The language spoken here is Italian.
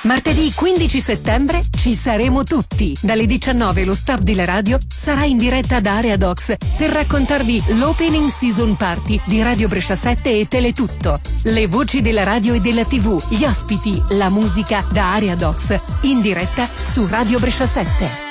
Martedì 15 settembre ci saremo tutti. Dalle 19 lo staff della radio sarà in diretta da Area Docs per raccontarvi l'Opening Season Party di Radio Brescia 7 e Teletutto. Le voci della radio e della TV, gli ospiti, la musica da Area Docs in diretta su Radio Brescia 7.